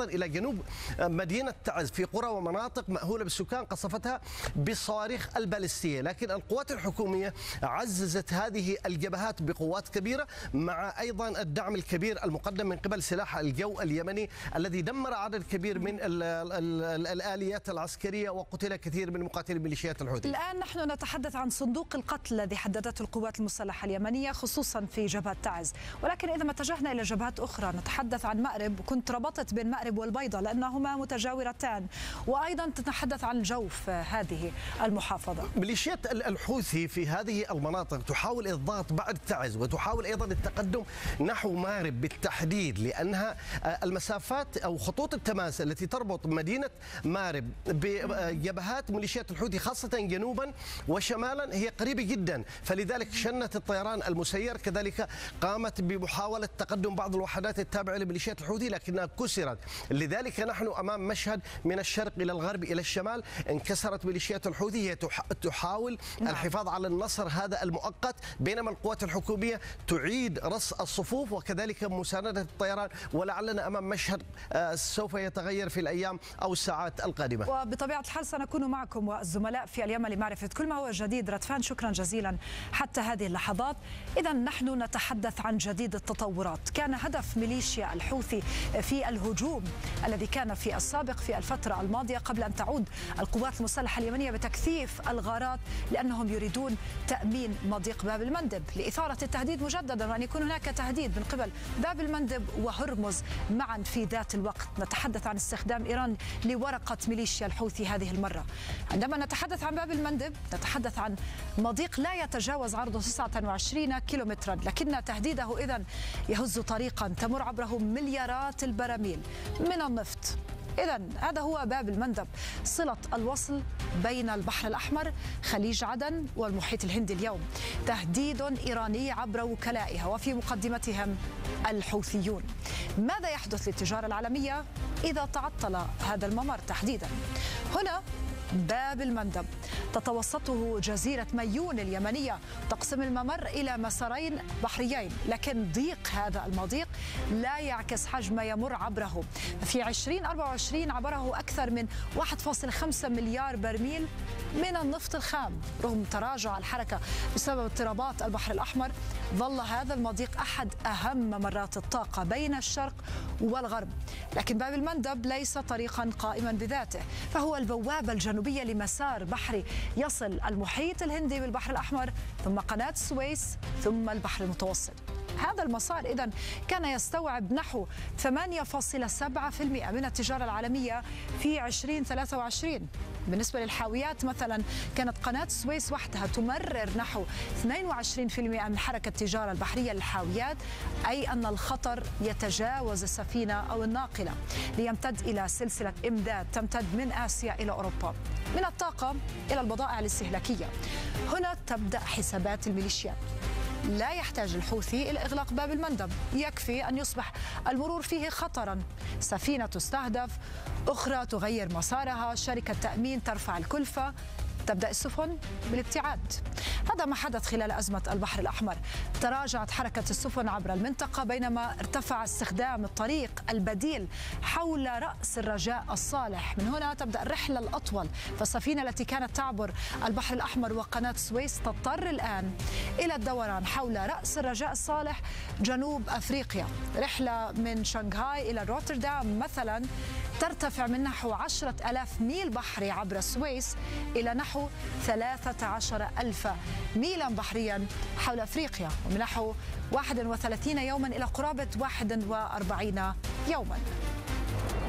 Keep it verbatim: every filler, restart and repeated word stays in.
أيضا إلى جنوب مدينة تعز في قرى ومناطق مأهولة بالسكان قصفتها بالصواريخ البالستية. لكن القوات الحكومية عززت هذه الجبهات بقوات كبيرة، مع أيضا الدعم الكبير المقدم من قبل سلاح الجو اليمني الذي دمر عدد كبير من ال ال ال الآليات العسكرية وقتل كثير من مقاتلي ميليشيات الحوثي. الآن نحن نتحدث عن صندوق القتل الذي حددته القوات المسلحة اليمنية خصوصا في جبهة تعز، ولكن إذا ما اتجهنا إلى جبهات أخرى نتحدث عن مأرب، وكنت ربطت بين مأرب والبيضة لأنهما متجاورتان، وأيضا تتحدث عن الجوف هذه المحافظة. ميليشيات الحوثي في هذه المناطق تحاول الضغط بعد تعز، وتحاول أيضا التقدم نحو مأرب بالتحديد، لأنها المسافات أو خطوط التماس التي تربط مدينة مأرب بجبهات ميليشيات الحوثي خاصة جنوبا وشمالا هي قريبة جدا، فلذلك شنت الطيران المسير كذلك قامت بمحاولة تقدم بعض الوحدات التابعة لميليشيات الحوثي لكنها كسرت. لذلك نحن أمام مشهد من الشرق إلى الغرب إلى الشمال، انكسرت ميليشيات الحوثي، هي تحاول نعم. الحفاظ على النصر هذا المؤقت، بينما القوات الحكومية تعيد رص الصفوف وكذلك مساندة الطيران، ولعلنا أمام مشهد سوف يتغير في الأيام أو الساعات القادمة. وبطبيعة الحال سنكون معكم والزملاء في اليمن لمعرفة كل ما هو جديد. ردفان، شكرا جزيلا حتى هذه اللحظات. إذا نحن نتحدث عن جديد التطورات. كان هدف ميليشيا الحوثي في الهجوم الذي كان في السابق في الفترة الماضية قبل أن تعود القوات المسلحة اليمنية بتكثيف الغارات، لأنهم يريدون تأمين مضيق باب المندب لإثارة التهديد مجددا، وأن يكون هناك تهديد من قبل باب المندب وهرمز معا في ذات الوقت. نتحدث عن استخدام إيران لورقة ميليشيا الحوثي هذه المرة. عندما نتحدث عن باب المندب نتحدث عن مضيق لا يتجاوز عرضه تسعة وعشرين كيلومترا، لكن تهديده إذن يهز طريقا تمر عبره مليارات البراميل من النفط. إذن هذا هو باب المندب، صلة الوصل بين البحر الأحمر، خليج عدن والمحيط الهندي اليوم. تهديد إيراني عبر وكلائها وفي مقدمتهم الحوثيون. ماذا يحدث للتجارة العالمية إذا تعطل هذا الممر تحديدا؟ هنا باب المندب تتوسطه جزيرة ميون اليمنية، تقسم الممر إلى مسارين بحريين، لكن ضيق هذا المضيق لا يعكس حجم ما يمر عبره. في ألفين وأربعة وعشرين عبره أكثر من واحد فاصلة خمسة مليار برميل من النفط الخام. رغم تراجع الحركة بسبب اضطرابات البحر الأحمر، ظل هذا المضيق أحد أهم ممرات الطاقة بين الشرق والغرب. لكن باب المندب ليس طريقا قائما بذاته، فهو البوابة الجنوبية لمسار بحري يصل المحيط الهندي بالبحر الأحمر، ثم قناة السويس، ثم البحر المتوسط. هذا المسار إذن كان يستوعب نحو ثمانية فاصلة سبعة بالمئة من التجارة العالمية في ألفين وثلاثة وعشرين. بالنسبة للحاويات مثلا كانت قناة السويس وحدها تمرر نحو اثنين وعشرين بالمئة من حركة التجارة البحرية للحاويات، أي أن الخطر يتجاوز السفينة أو الناقلة ليمتد إلى سلسلة إمداد تمتد من آسيا إلى أوروبا، من الطاقة إلى البضائع الاستهلاكية. هنا تبدأ حسابات الميليشيات. لا يحتاج الحوثي إلى إغلاق باب المندب، يكفي أن يصبح المرور فيه خطرا، سفينة تستهدف، أخرى تغير مسارها، شركة تأمين ترفع الكلفة، تبدأ السفن بالابتعاد. هذا ما حدث خلال أزمة البحر الأحمر. تراجعت حركة السفن عبر المنطقة بينما ارتفع استخدام الطريق البديل حول رأس الرجاء الصالح. من هنا تبدأ الرحلة الأطول، فالسفينة التي كانت تعبر البحر الأحمر وقناة السويس تضطر الآن إلى الدوران حول رأس الرجاء الصالح جنوب أفريقيا. رحلة من شنغهاي إلى روتردام مثلا ترتفع من نحو عشرة آلاف ميل بحري عبر السويس إلى نحو ثلاثة عشر ألف ميلا بحريا حول أفريقيا، ومن نحو واحد وثلاثين يوما إلى قرابة واحد وأربعين يوما.